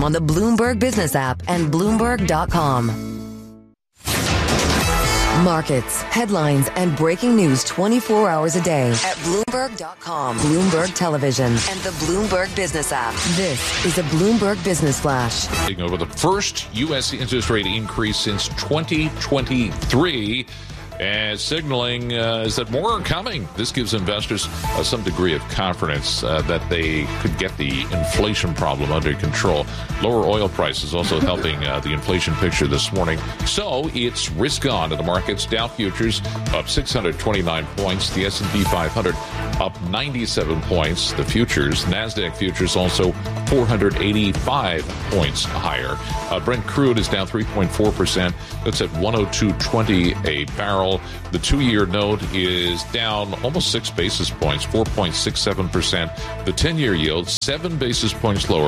on the Bloomberg Business app and Bloomberg.com. Markets, headlines, and breaking news 24 hours a day at Bloomberg.com, Bloomberg Television, and the Bloomberg Business app. This is a Bloomberg Business Flash. Over the first U.S. interest rate increase since 2023. And signaling is that more are coming. This gives investors some degree of confidence that they could get the inflation problem under control. Lower oil prices also helping the inflation picture this morning. So it's risk on to the markets. Dow futures up 629 points. The S&P 500 up 97 points. The futures, NASDAQ futures also 485 points higher. Brent crude is down 3.4%. It's at 102.20 a barrel. The 2-year note is down almost 6 basis points, 4.67%. The 10-year yield, 7 basis points lower,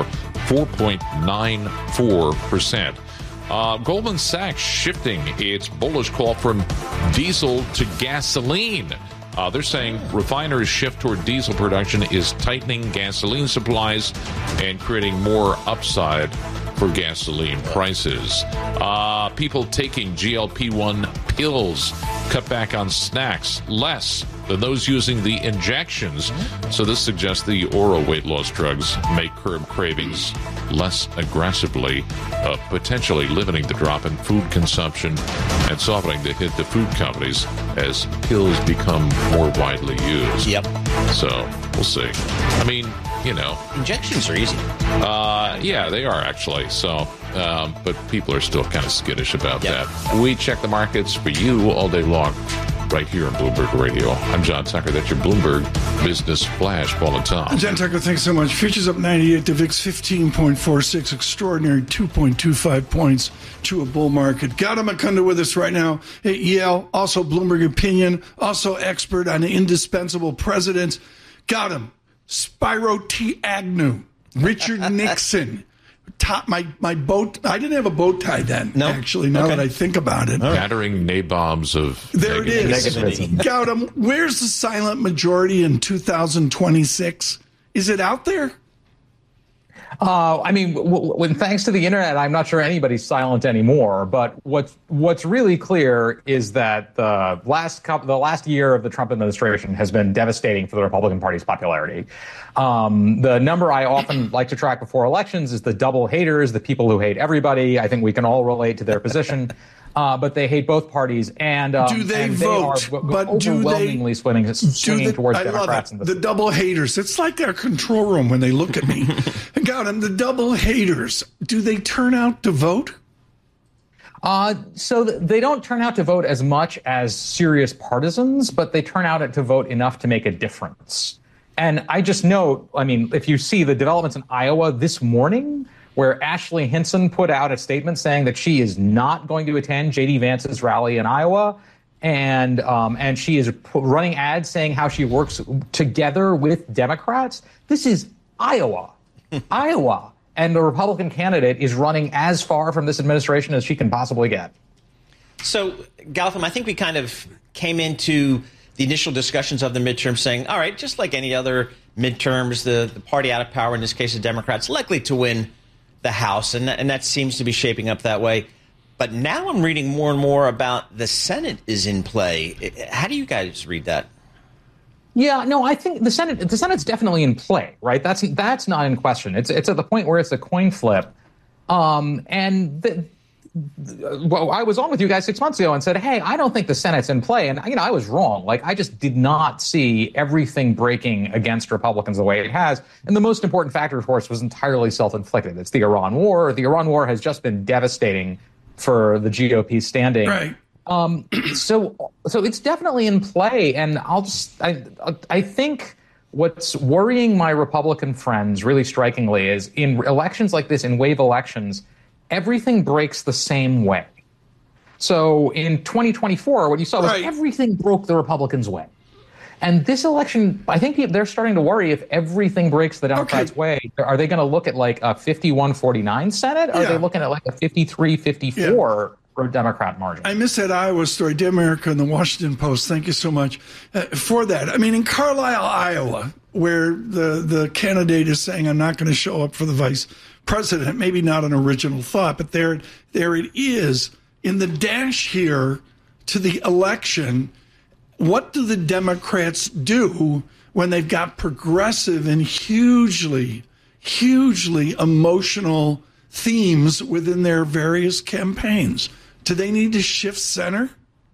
4.94%. Goldman Sachs shifting its bullish call from diesel to gasoline. They're saying refiners' shift toward diesel production is tightening gasoline supplies and creating more upside for gasoline prices. People taking GLP-1 pills cut back on snacks less than those using the injections. So this suggests the oral weight loss drugs may curb cravings less aggressively, potentially limiting the drop in food consumption and softening the hit to food companies as pills become more widely used. Yep. So we'll see. I mean, you know, injections are easy. Yeah, they are actually. So, but people are still kind of skittish about that. We check the markets for you all day long, right here on Bloomberg Radio. I'm John Tucker. That's your Bloomberg Business Flash. Paul and Tom. John Tucker, thanks so much. Futures up 98. The VIX 15.46. Extraordinary 2.25 points to a bull market. Gautam Mukunda with us right now at Yale. Also Bloomberg Opinion. Also expert on indispensable presidents. Gautam. Spyro T. Agnew, Richard Nixon, my boat. I didn't have a bow tie then. No, actually, now that I think about it, battering nabobs of there it is. Gautam, where's the silent majority in 2026? Is it out there? I mean, when thanks to the internet, I'm not sure anybody's silent anymore. But what's really clear is that the last year of the Trump administration has been devastating for the Republican Party's popularity. The number I often like to track before elections is the double haters, the people who hate everybody. I think we can all relate to their position. But they hate both parties, and do they vote? But overwhelmingly swinging towards Democrats. The double haters. It's like their control room when they look at me. Gautam, the double haters. Do they turn out to vote? So they don't turn out to vote as much as serious partisans, but they turn out to vote enough to make a difference. And I just note, I mean, if you see the developments in Iowa this morning, where Ashley Hinson put out a statement saying that she is not going to attend J.D. Vance's rally in Iowa, and she is running ads saying how she works together with Democrats. This is Iowa, Iowa, and the Republican candidate is running as far from this administration as she can possibly get. So, Gautam, I think we kind of came into the initial discussions of the midterms saying, all right, just like any other midterms, the party out of power, in this case the Democrats, likely to win the House, and that seems to be shaping up that way. But now I'm reading more and more about the Senate is in play. How do you guys read that? Yeah, no, I think the Senate's definitely in play, right? That's not in question. It's at the point where it's a coin flip. Well, I was on with you guys 6 months ago and said, hey, I don't think the Senate's in play. And, I was wrong. Like, I just did not see everything breaking against Republicans the way it has. And the most important factor, of course, was entirely self-inflicted. It's the Iran war. The Iran war has just been devastating for the GOP standing. Right. So it's definitely in play. And I think what's worrying my Republican friends really strikingly is in elections like this, in wave elections, everything breaks the same way. So in 2024, what you saw was everything broke the Republicans' way. And this election, I think they're starting to worry if everything breaks the Democrats' way. Are they going to look at like a 51-49 Senate? Or are they looking at like a 53-54 Democrat margin. I missed that Iowa story. Dan America and the Washington Post. Thank you so much for that. I mean, in Carlisle, Iowa, where the candidate is saying, I'm not going to show up for the vice president, maybe not an original thought, but there it is in the dash here to the election. What do the Democrats do when they've got progressive and hugely emotional themes within their various campaigns? Do they need to shift center?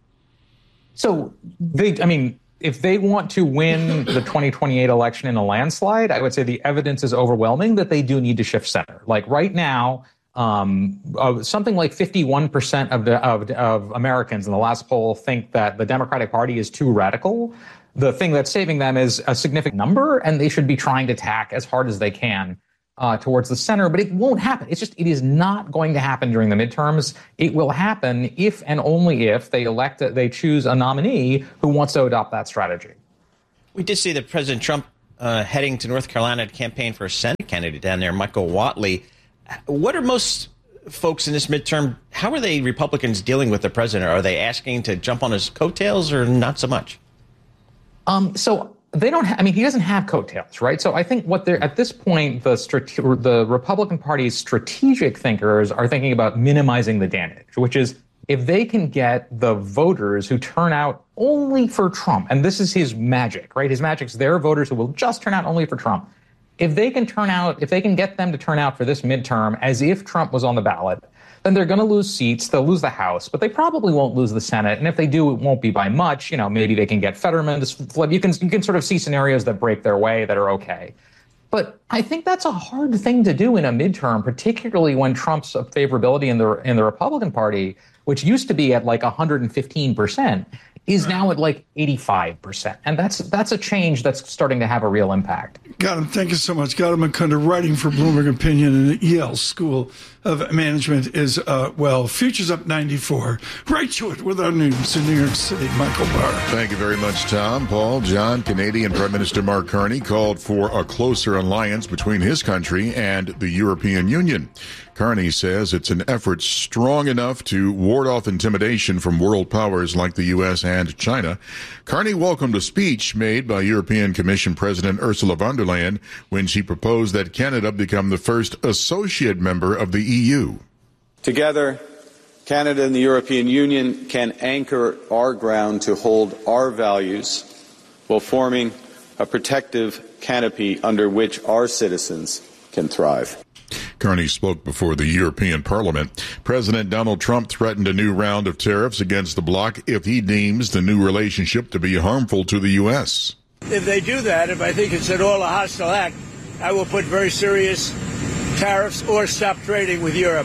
So if they want to win the 2028 election in a landslide, I would say the evidence is overwhelming that they do need to shift center. Like right now, something like 51% of Americans in the last poll think that the Democratic Party is too radical. The thing that's saving them is a significant number, and they should be trying to tack as hard as they can towards the center, but it won't happen. It is not going to happen during the midterms. It will happen if and only if they choose a nominee who wants to adopt that strategy. We did see that President Trump heading to North Carolina to campaign for a Senate candidate down there, Michael Whatley. What are most folks in this midterm, how are they Republicans dealing with the president? Are they asking to jump on his coattails or not so much? So they don't. He doesn't have coattails, right? So I think what they're at this point, the Republican Party's strategic thinkers are thinking about minimizing the damage, which is if they can get the voters who turn out only for Trump, and this is his magic, right? His magic's their voters who will just turn out only for Trump. If they can get them to turn out for this midterm as if Trump was on the ballot, then they're going to lose seats. They'll lose the House, but they probably won't lose the Senate. And if they do, it won't be by much. Maybe they can get Fetterman to flip. You can sort of see scenarios that break their way that are okay. But I think that's a hard thing to do in a midterm, particularly when Trump's favorability in the Republican Party, which used to be at like 115%, is now at like 85%. And that's a change that's starting to have a real impact. Gautam, thank you so much. Gautam Mukunda, writing for Bloomberg Opinion and the Yale School of Management is, Futures Up 94. Right to it with our news in New York City. Michael Barr. Thank you very much, Tom. Paul, John. Canadian Prime Minister Mark Carney called for a closer alliance between his country and the European Union. Carney says it's an effort strong enough to ward off intimidation from world powers like the U.S. and China. Carney welcomed a speech made by European Commission President Ursula von der Leyen when she proposed that Canada become the first associate member of the EU. Together, Canada and the European Union can anchor our ground to hold our values while forming a protective canopy under which our citizens can thrive. Carney spoke before the European Parliament. President Donald Trump threatened a new round of tariffs against the bloc if he deems the new relationship to be harmful to the U.S. If they do that, if I think it's at all a hostile act, I will put very serious tariffs or stop trading with Europe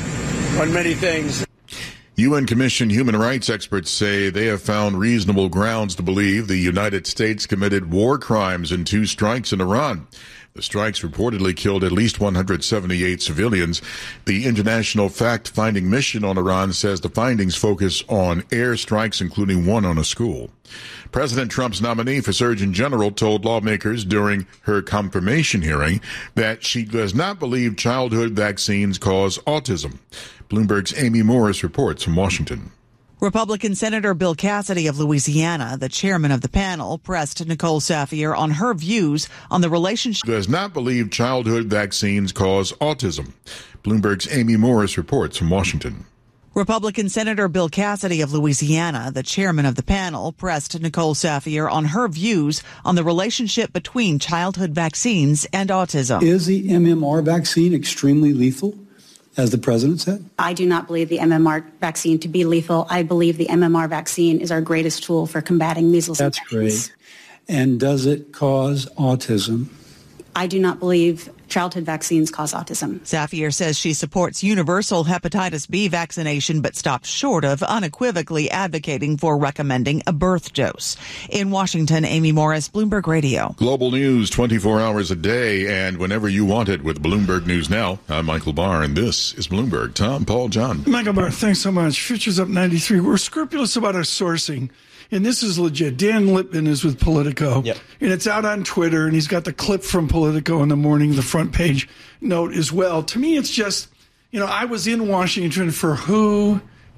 on many things. UN Commission human rights experts say they have found reasonable grounds to believe the United States committed war crimes in 2 strikes in Iran. The strikes reportedly killed at least 178 civilians. The International Fact-Finding Mission on Iran says the findings focus on air strikes, including one on a school. President Trump's nominee for Surgeon General told lawmakers during her confirmation hearing that she does not believe childhood vaccines cause autism. Bloomberg's Amy Morris reports from Washington. Republican Senator Bill Cassidy of Louisiana, the chairman of the panel, pressed Nicole Safier on her views on the relationship. Does not believe childhood vaccines cause autism. Bloomberg's Amy Morris reports from Washington. Republican Senator Bill Cassidy of Louisiana, the chairman of the panel, pressed Nicole Safier on her views on the relationship between childhood vaccines and autism. Is the MMR vaccine extremely lethal, as the president said? I do not believe the MMR vaccine to be lethal. I believe the MMR vaccine is our greatest tool for combating measles and tetanus. That's great. And does it cause autism? I do not believe childhood vaccines cause autism. Safier says she supports universal hepatitis B vaccination, but stops short of unequivocally advocating for recommending a birth dose. In Washington, Amy Morris, Bloomberg Radio. Global news 24 hours a day and whenever you want it with Bloomberg News Now. I'm Michael Barr, and this is Bloomberg. Tom, Paul, John. Michael Barr, thanks so much. Futures Up 93. We're scrupulous about our sourcing. And this is legit. Dan Lippman is with Politico. Yep. And it's out on Twitter, and he's got the clip from Politico in the morning, the front page note as well. To me, it's just, I was in Washington for WHO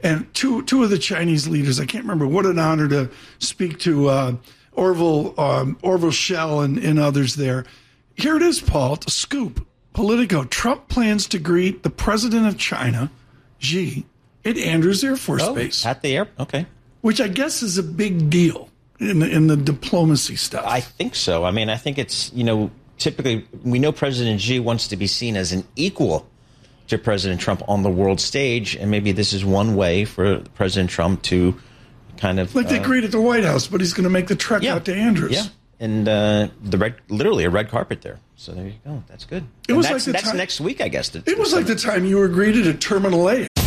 and two of the Chinese leaders. I can't remember. What an honor to speak to Orville Schell and others there. Here it is, Paul. The scoop. Politico. Trump plans to greet the president of China, Xi, at Andrews Air Force Base. At the air? Okay. Which I guess is a big deal in the diplomacy stuff. I think so. I mean, I think it's, typically we know President Xi wants to be seen as an equal to President Trump on the world stage, and maybe this is one way for President Trump to kind of they agreed at the White House, but he's going to make the trek out to Andrews. Yeah, and literally a red carpet there. So there you go. That's good. That's next week, I guess. It was like the time you were greeted at Terminal A.